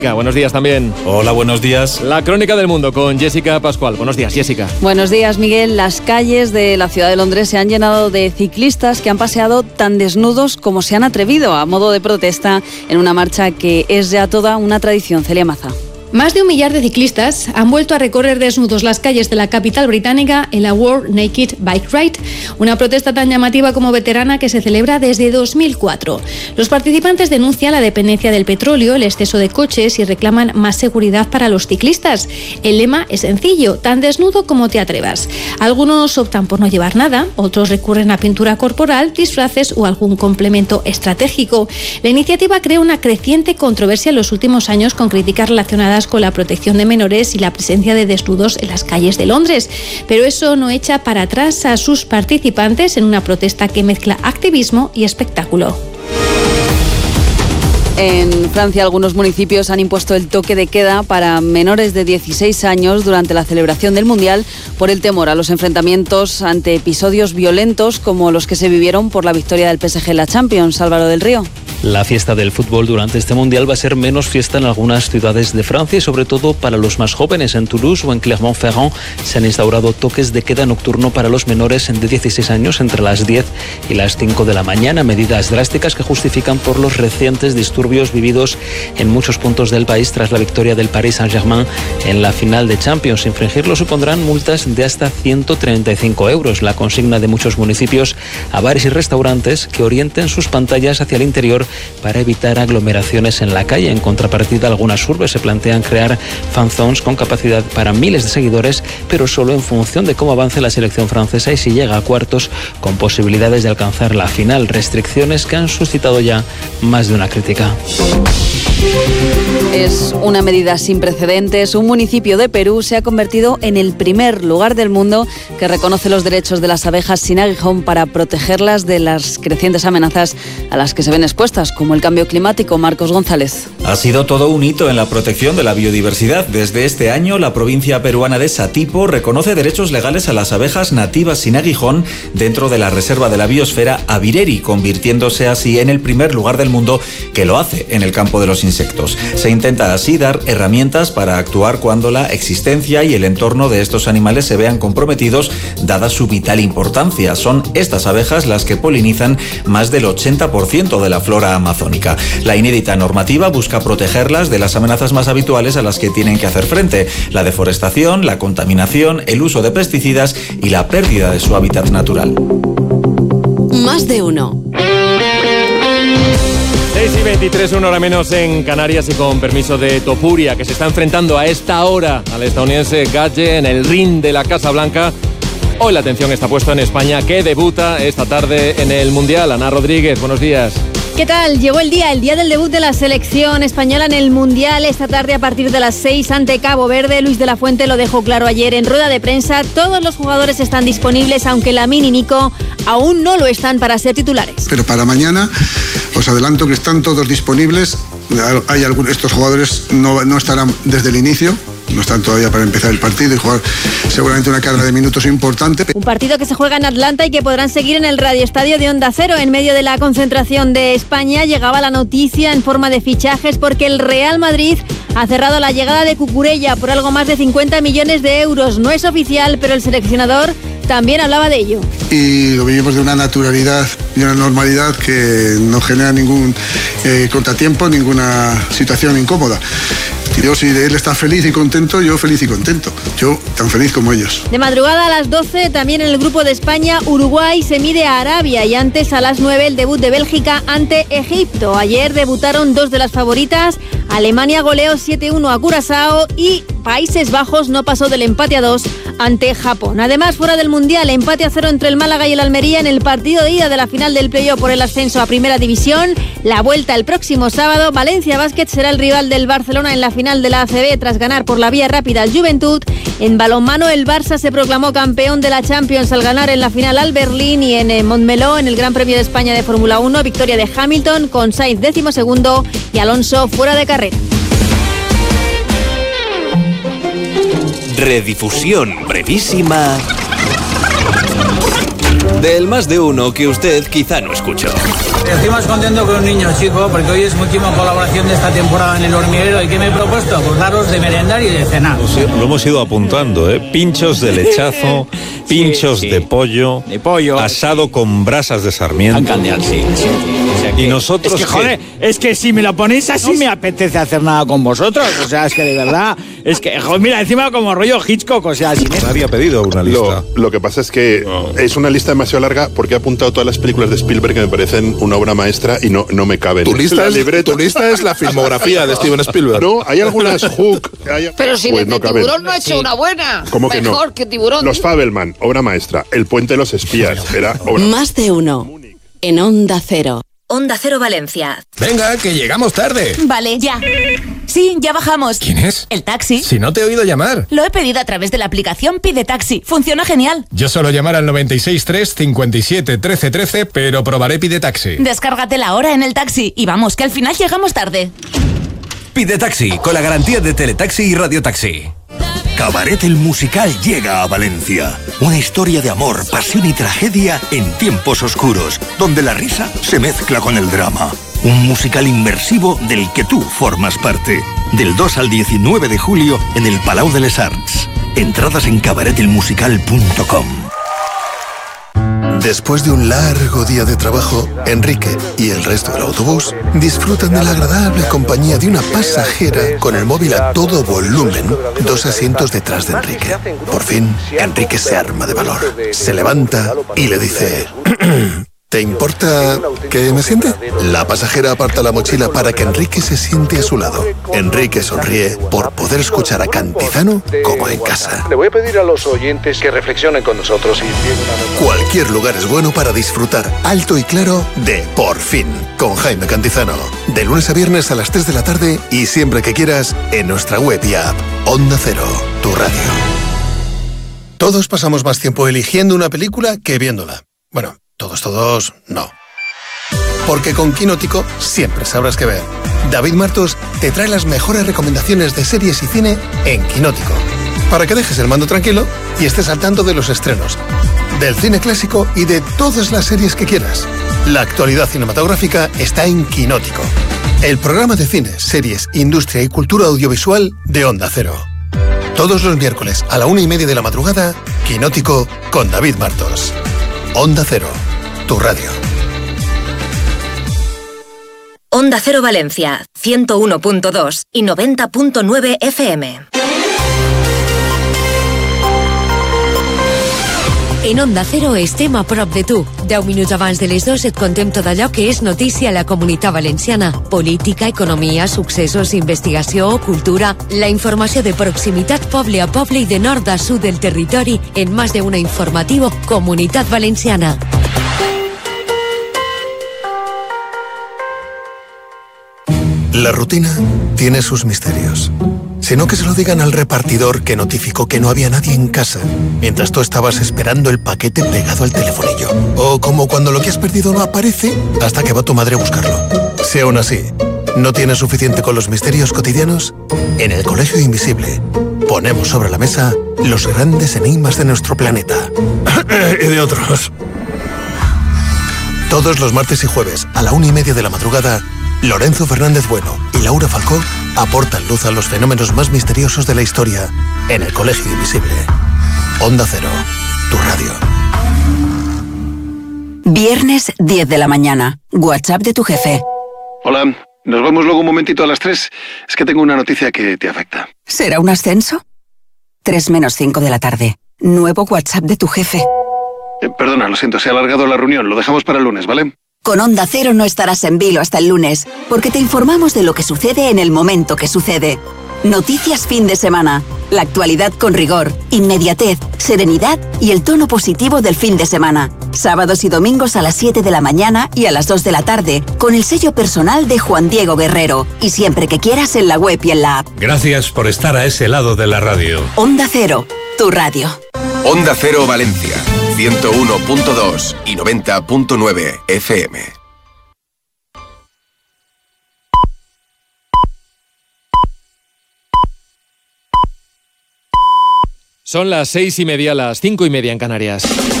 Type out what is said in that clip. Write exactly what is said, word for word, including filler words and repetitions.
Buenos días también. Hola, buenos días. La crónica del mundo con Jessica Pascual. Buenos días, Jessica. Buenos días, Miguel. Las calles de la ciudad de Londres se han llenado de ciclistas que han paseado tan desnudos como se han atrevido, a modo de protesta en una marcha que es ya toda una tradición. Celia Maza. Más de un millar de ciclistas han vuelto a recorrer desnudos las calles de la capital británica en la World Naked Bike Ride, una protesta tan llamativa como veterana que se celebra desde dos mil cuatro. Los participantes denuncian la dependencia del petróleo, el exceso de coches y reclaman más seguridad para los ciclistas. El lema es sencillo, tan desnudo como te atrevas. Algunos optan por no llevar nada, otros recurren a pintura corporal, disfraces o algún complemento estratégico. La iniciativa crea una creciente controversia en los últimos años con críticas relacionadas con la protección de menores y la presencia de desnudos en las calles de Londres. Pero eso no echa para atrás a sus participantes en una protesta que mezcla activismo y espectáculo. En Francia, algunos municipios han impuesto el toque de queda para menores de dieciséis años durante la celebración del Mundial por el temor a los enfrentamientos ante episodios violentos como los que se vivieron por la victoria del P S G en la Champions. Álvaro del Río. La fiesta del fútbol durante este Mundial va a ser menos fiesta en algunas ciudades de Francia y sobre todo para los más jóvenes. En Toulouse o en Clermont-Ferrand se han instaurado toques de queda nocturno para los menores de dieciséis años entre las diez y las cinco de la mañana. Medidas drásticas que justifican por los recientes disturbios vividos en muchos puntos del país tras la victoria del Paris Saint-Germain en la final de Champions. Infringirlo supondrán multas de hasta ciento treinta y cinco euros. La consigna de muchos municipios a bares y restaurantes que orienten sus pantallas hacia el interior para evitar aglomeraciones en la calle. En contrapartida, algunas urbes se plantean crear fanzones con capacidad para miles de seguidores, pero solo en función de cómo avance la selección francesa y si llega a cuartos, con posibilidades de alcanzar la final. Restricciones que han suscitado ya más de una crítica. Es una medida sin precedentes. Un municipio de Perú se ha convertido en el primer lugar del mundo que reconoce los derechos de las abejas sin aguijón para protegerlas de las crecientes amenazas a las que se ven expuestas, como el cambio climático. Marcos González. Ha sido todo un hito en la protección de la biodiversidad. Desde este año, la provincia peruana de Satipo reconoce derechos legales a las abejas nativas sin aguijón dentro de la reserva de la biosfera Avireri, convirtiéndose así en el primer lugar del mundo que lo hace en el campo de los insectos. Se intenta así dar herramientas para actuar cuando la existencia y el entorno de estos animales se vean comprometidos, dada su vital importancia. Son estas abejas las que polinizan más del ochenta por ciento de la flora amazónica. La inédita normativa busca protegerlas de las amenazas más habituales a las que tienen que hacer frente: la deforestación, la contaminación, el uso de pesticidas y la pérdida de su hábitat natural. Más de uno. seis y veintitrés, una hora menos en Canarias y con permiso de Topuria, que se está enfrentando a esta hora al estadounidense Gage en el ring de la Casa Blanca. Hoy la atención está puesta en España, que debuta esta tarde en el Mundial. Ana Rodríguez, buenos días. ¿Qué tal? Llegó el día, el día del debut de la selección española en el Mundial. Esta tarde a partir de las seis ante Cabo Verde. Luis de la Fuente lo dejó claro ayer en rueda de prensa. Todos los jugadores están disponibles, aunque Lamine y Nico aún no lo están para ser titulares. Pero para mañana os adelanto que están todos disponibles. Hay algunos, estos jugadores no, no estarán desde el inicio. No están todavía para empezar el partido y jugar seguramente una carga de minutos importante. Un partido que se juega en Atlanta y que podrán seguir en el radioestadio de Onda Cero. En medio de la concentración de España llegaba la noticia en forma de fichajes porque el Real Madrid ha cerrado la llegada de Cucurella por algo más de cincuenta millones de euros. No es oficial, pero el seleccionador también hablaba de ello. Y lo vivimos de una naturalidad y una normalidad que no genera ningún eh, contratiempo, ninguna situación incómoda. Yo, si él está feliz y contento, yo feliz y contento. Yo tan feliz como ellos. De madrugada a las doce, también en el grupo de España, Uruguay se mide a Arabia y antes a las nueve el debut de Bélgica ante Egipto. Ayer debutaron dos de las favoritas. Alemania goleó siete uno a Curazao y Países Bajos no pasó del empate a dos ante Japón. Además, fuera del Mundial, empate a cero entre el Málaga y el Almería en el partido de ida de la final del playoff por el ascenso a Primera División. La vuelta el próximo sábado. Valencia Basket será el rival del Barcelona en la final de la A C B tras ganar por la vía rápida al Juventud. En balonmano, el Barça se proclamó campeón de la Champions al ganar en la final al Berlín, y en Montmeló, en el Gran Premio de España de Fórmula uno, victoria de Hamilton con Sainz décimo segundo y Alonso fuera de carrera. Redifusión brevísima Del más de uno que usted quizá no escuchó. Estoy más contento que un niño chico porque hoy es mi última colaboración de esta temporada en El Hormiguero. ¿Y qué me he propuesto? Pues daros de merendar y de cenar. Lo hemos ido apuntando, ¿eh? Pinchos de lechazo, pinchos sí, sí. de pollo, de pollo, asado con brasas de sarmiento. Candial, sí, sí. O sea que, y nosotros... Es que, joder, es que si me lo ponéis así no me apetece hacer nada con vosotros. O sea, es que de verdad... Es que, joder, mira, encima como rollo Hitchcock, o sea... Si me... Nadie ha pedido una lista. Lo, lo que pasa es que no. es una lista demasiado larga porque he apuntado todas las películas de Spielberg que me parecen una obra maestra y no, no me caben. ¿Tu lista, es, tu lista es la filmografía de Steven Spielberg? No, hay algunas Hook... Hay, Pero si pues no Tiburón no ha hecho sí. una buena. ¿Cómo que Mejor no? que Tiburón. Los Fabelman, obra maestra. El puente de los espías, era obra Más de uno. En Onda Cero. Onda Cero Valencia. Venga, que llegamos tarde. Vale, ya. Sí, ya bajamos. ¿Quién es? El taxi. Si no te he oído llamar. Lo he pedido a través de la aplicación Pide Taxi. Funciona genial. Yo suelo llamar al noventa y seis tres cincuenta y siete trece trece, pero probaré Pide Taxi. Descárgatela ahora en el taxi y vamos, que al final llegamos tarde. Pide Taxi, con la garantía de Teletaxi y Radiotaxi. Cabaret el musical llega a Valencia. Una historia de amor, pasión y tragedia en tiempos oscuros, donde la risa se mezcla con el drama. Un musical inmersivo del que tú formas parte. Del dos al diecinueve de julio en el Palau de les Arts. Entradas en cabaret el musical punto com. Después de un largo día de trabajo, Enrique y el resto del autobús disfrutan de la agradable compañía de una pasajera con el móvil a todo volumen, dos asientos detrás de Enrique. Por fin, Enrique se arma de valor, se levanta y le dice... ¿Te importa que me siente? La pasajera aparta la mochila para que Enrique se siente a su lado. Enrique sonríe por poder escuchar a Cantizano como en casa. Le voy a pedir a los oyentes que reflexionen con nosotros y... Cualquier lugar es bueno para disfrutar alto y claro de Por Fin, con Jaime Cantizano. De lunes a viernes a las tres de la tarde y siempre que quieras en nuestra web y app. Onda Cero, tu radio. Todos pasamos más tiempo eligiendo una película que viéndola. Bueno... Todos, todos, no. Porque con Quinótico siempre sabrás qué ver. David Martos te trae las mejores recomendaciones de series y cine en Quinótico. Para que dejes el mando tranquilo y estés al tanto de los estrenos, del cine clásico y de todas las series que quieras. La actualidad cinematográfica está en Quinótico. El programa de cine, series, industria y cultura audiovisual de Onda Cero. Todos los miércoles a la una y media de la madrugada, Quinótico con David Martos. Onda Cero, tu radio. Onda Cero Valencia, ciento uno punto dos y noventa punto nueve F M. En Onda Cero estem a prop de tu. Deu minuts abans de les dues et contem tot allò que és notícia a la Comunitat Valenciana. Política, economia, successos, investigació, cultura... La informació de proximitat poble a poble i de nord a sud del territori en Más de Uno Informativo Comunitat Valenciana. La rutina tiene sus misterios. Si no, que se lo digan al repartidor que notificó que no había nadie en casa mientras tú estabas esperando el paquete pegado al telefonillo. O como cuando lo que has perdido no aparece hasta que va tu madre a buscarlo. Si aún así no tienes suficiente con los misterios cotidianos, en el Colegio Invisible ponemos sobre la mesa los grandes enigmas de nuestro planeta. Y de otros. Todos los martes y jueves a la una y media de la madrugada, Lorenzo Fernández Bueno y Laura Falcó aportan luz a los fenómenos más misteriosos de la historia en el Colegio Invisible. Onda Cero, tu radio. Viernes diez de la mañana. WhatsApp de tu jefe. Hola, nos vemos luego un momentito a las tres. Es que tengo una noticia que te afecta. ¿Será un ascenso? tres menos cinco de la tarde. Nuevo WhatsApp de tu jefe. Eh, perdona, lo siento, se ha alargado la reunión. Lo dejamos para el lunes, ¿vale? Con Onda Cero no estarás en vilo hasta el lunes, porque te informamos de lo que sucede en el momento que sucede. Noticias fin de semana, la actualidad con rigor, inmediatez, serenidad y el tono positivo del fin de semana. Sábados y domingos a las siete de la mañana y a las dos de la tarde, con el sello personal de Juan Diego Guerrero. Y siempre que quieras en la web y en la app. Gracias por estar a ese lado de la radio. Onda Cero, tu radio. Onda Cero Valencia, ciento uno punto dos y noventa punto nueve F M. Son las seis y media, las cinco y media en Canarias.